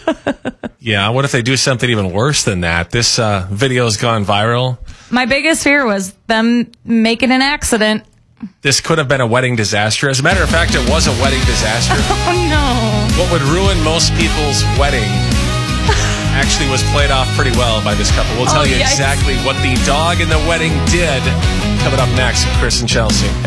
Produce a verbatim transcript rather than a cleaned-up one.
Yeah, what if they do something even worse than that? This uh, video's gone viral. My biggest fear was them making an accident. This could have been a wedding disaster. As a matter of fact, it was a wedding disaster. Oh, no. What would ruin most people's wedding actually was played off pretty well by this couple. We'll tell Oh, you yikes. exactly what the dog in the wedding did coming up next. Chris and Chelsea.